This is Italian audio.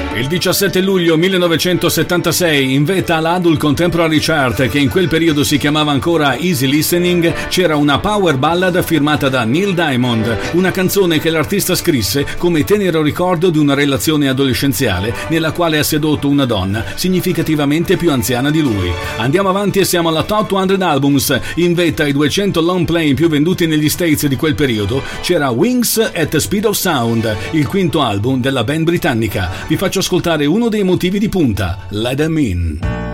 Il 17 luglio 1976, in vetta all'Adult Contemporary Chart, che in quel periodo si chiamava ancora Easy Listening, c'era una power ballad firmata da Neil Diamond, una canzone che l'artista scrisse come tenero ricordo di una relazione adolescenziale nella quale ha sedotto una donna significativamente più anziana di lui. Andiamo avanti e siamo alla Top 200 Albums. In vetta ai 200 long play più venduti negli States di quel periodo c'era Wings at the Speed of Sound, il quinto album della band britannica. Vi faccio ascoltare uno dei motivi di punta, Let Them In.